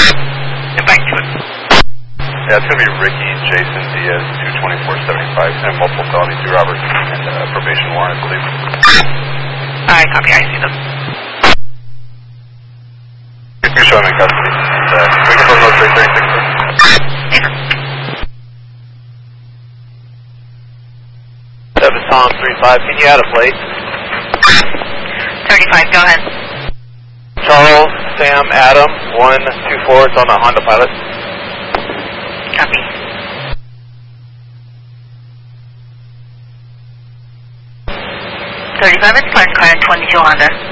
Get back to it. Yeah, it's going to be Ricky Jason Diaz, 22475, and multiple felony, 2 robberies, and probation warrant, I believe. Alright, copy, I see them. You're showing in custody. We can from those 336, sir. Tom 35, can you add a plate? 35, go ahead. Charles Sam Adam 124, it's on the Honda Pilot. Copy. $35, it's parked car at 22 Honda.